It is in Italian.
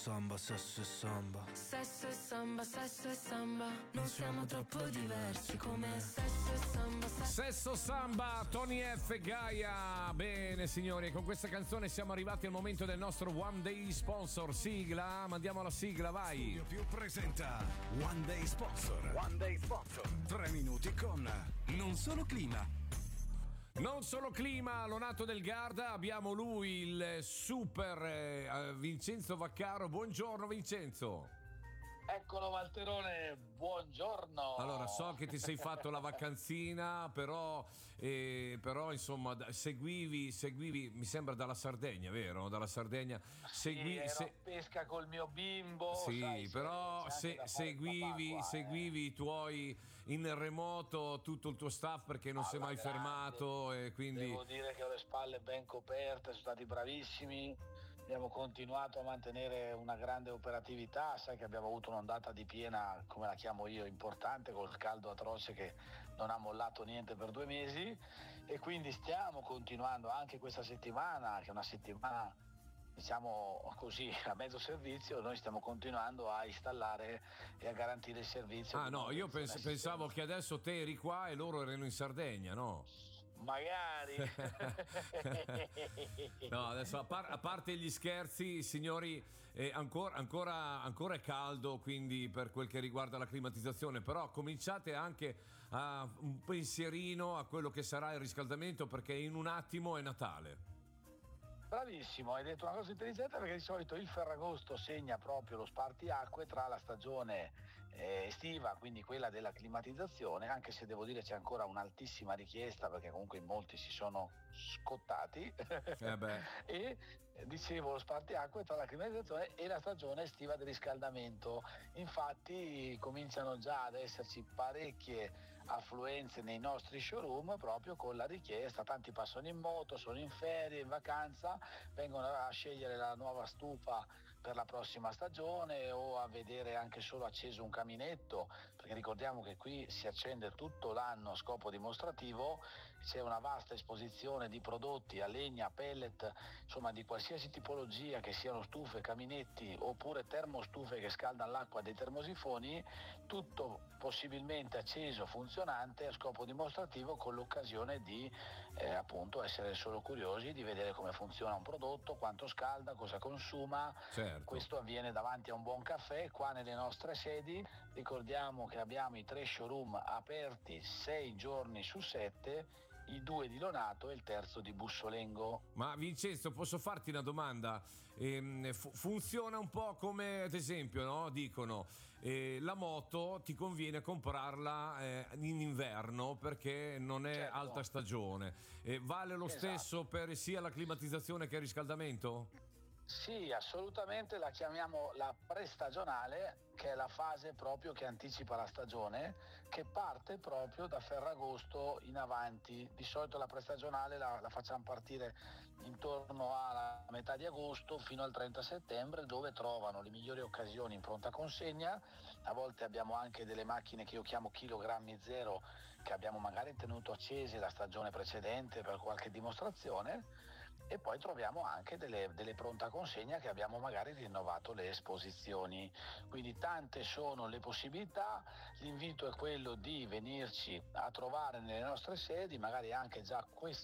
samba, sesso e samba. Sesso e samba, sesso e samba. Non siamo troppo diversi come sesso e samba. Sesso samba, Tony F e Gaia. Bene signori, con questa canzone siamo arrivati al momento del nostro One Day Sponsor. Sigla, mandiamo la sigla, vai. Studio Più presenta One Day Sponsor. One Day Sponsor. 3 minuti con Non Solo Clima. Non solo clima, Lonato del Garda, abbiamo lui, il super Vincenzo Vaccaro. Buongiorno Vincenzo. Eccolo Valterone, buongiorno. Allora, so che ti sei fatto la vacanzina, però insomma, seguivi, mi sembra dalla Sardegna, vero? Dalla Sardegna. Ero a pesca col mio bimbo. Sì, sai, però seguivi i tuoi in remoto, tutto il tuo staff, perché non si è mai fermato e quindi... Devo dire che ho le spalle ben coperte, sono stati bravissimi, abbiamo continuato a mantenere una grande operatività, sai che abbiamo avuto un'ondata di piena, come la chiamo io, importante, col caldo atroce che non ha mollato niente per 2 mesi, e quindi stiamo continuando anche questa settimana, che è una settimana diciamo così a mezzo servizio. Noi stiamo continuando a installare e a garantire il servizio. Ah no, io pensavo che adesso te eri qua e loro erano in Sardegna, no? Magari. No, adesso a parte gli scherzi, signori, ancora è caldo, quindi per quel che riguarda la climatizzazione, però cominciate anche a un pensierino a quello che sarà il riscaldamento, perché in un attimo è Natale. Bravissimo, hai detto una cosa intelligente, perché di solito il Ferragosto segna proprio lo spartiacque tra la stagione estiva, quindi quella della climatizzazione, anche se devo dire c'è ancora un'altissima richiesta, perché comunque in molti si sono scottati. E dicevo, lo spartiacque tra la climatizzazione e la stagione estiva del riscaldamento. Infatti cominciano già ad esserci parecchie affluenze nei nostri showroom proprio con la richiesta. Tanti passano in moto, sono in ferie, in vacanza, vengono a scegliere la nuova stufa per la prossima stagione, o a vedere anche solo acceso un caminetto, perché ricordiamo che qui si accende tutto l'anno a scopo dimostrativo. C'è una vasta esposizione di prodotti a legna, pellet, insomma di qualsiasi tipologia, che siano stufe, caminetti oppure termostufe che scaldano l'acqua dei termosifoni, tutto possibilmente acceso, funzionante a scopo dimostrativo, con l'occasione di appunto essere solo curiosi di vedere come funziona un prodotto, quanto scalda, cosa consuma. Certo. Questo avviene davanti a un buon caffè qua nelle nostre sedi. Ricordiamo che abbiamo i 3 showroom aperti 6 giorni su 7, i 2 di Lonato e il terzo di Bussolengo. Ma Vincenzo, posso farti una domanda? Funziona un po' come, ad esempio, no? Dicono la moto ti conviene comprarla in inverno perché non è Certo. alta stagione. Vale lo stesso per sia la climatizzazione che il riscaldamento? Sì, assolutamente, la chiamiamo la prestagionale, che è la fase proprio che anticipa la stagione, che parte proprio da Ferragosto in avanti. Di solito la prestagionale la facciamo partire intorno alla metà di agosto fino al 30 settembre, dove trovano le migliori occasioni in pronta consegna. A volte abbiamo anche delle macchine che io chiamo chilogrammi zero, che abbiamo magari tenuto accese la stagione precedente per qualche dimostrazione, e poi troviamo anche delle pronta consegna che abbiamo magari rinnovato le esposizioni. Quindi tante sono le possibilità. L'invito è quello di venirci a trovare nelle nostre sedi, magari anche già